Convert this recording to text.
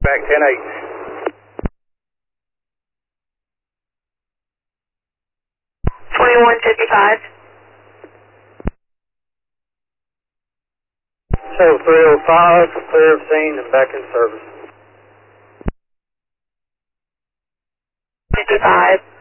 Back 10-8. So 305, clear of scene and back in service. 55.